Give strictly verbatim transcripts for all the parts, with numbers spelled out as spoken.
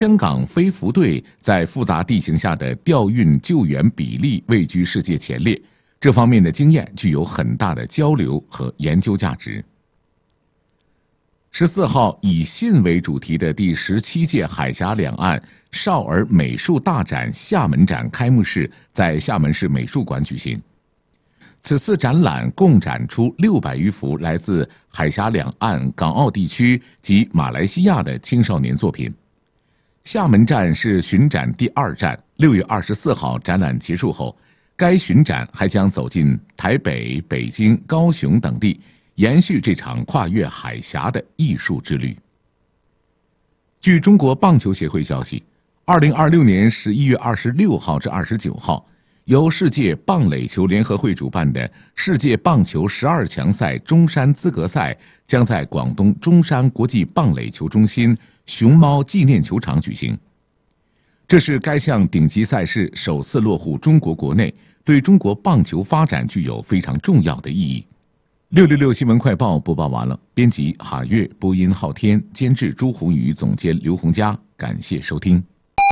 香港飞服队在复杂地形下的调运救援比例位居世界前列，这方面的经验具有很大的交流和研究价值。十四号以信为主题的第十七届海峡两岸少儿美术大展厦门展开幕式在厦门市美术馆举行。此次展览共展出六百余幅来自海峡两岸、港澳地区及马来西亚的青少年作品。厦门站是巡展第二站，六月二十四号展览结束后，该巡展还将走进台北、北京、高雄等地，延续这场跨越海峡的艺术之旅。据中国棒球协会消息，二零二六年十一月二十六号至二十九号，由世界棒垒球联合会主办的世界棒球十二强赛中山资格赛将在广东中山国际棒垒球中心熊猫纪念球场举行。这是该项顶级赛事首次落户中国国内，对中国棒球发展具有非常重要的意义。六六六新闻快报播报完了，编辑海月，播音昊天，监制朱红宇，总监刘洪佳，感谢收听。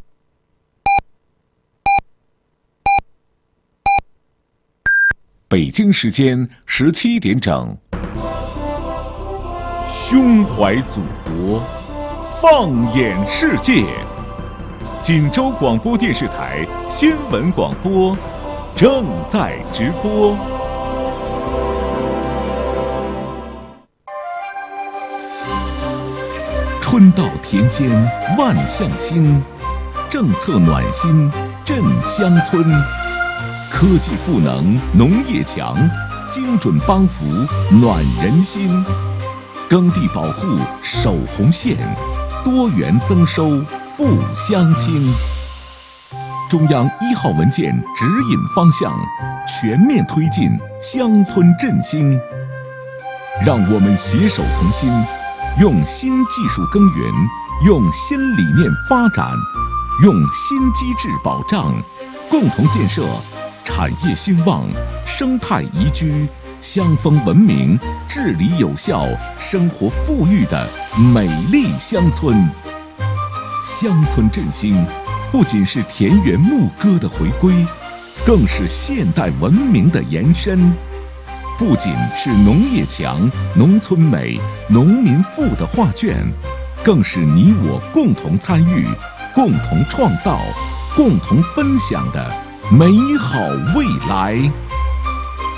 北京时间十七点整，胸怀祖国，放眼世界。锦州广播电视台新闻广播正在直播。春到田间万象兴，政策暖心振乡村。科技赋能农业强，精准帮扶暖人心。耕地保护守红线，多元增收复乡亲。中央一号文件指引方向，全面推进乡村振兴。让我们携手同心，用新技术耕耘，用新理念发展，用新机制保障，共同建设产业兴旺、生态宜居、乡风文明、治理有效、生活富裕的美丽乡村。乡村振兴不仅是田园牧歌的回归，更是现代文明的延伸，不仅是农业强、农村美、农民富的画卷，更是你我共同参与、共同创造、共同分享的美好未来。